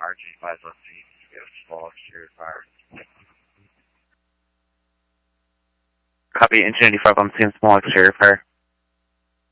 RG5 on scene. We have small exterior fire. Copy, Engine 85 on scene, small exterior fire.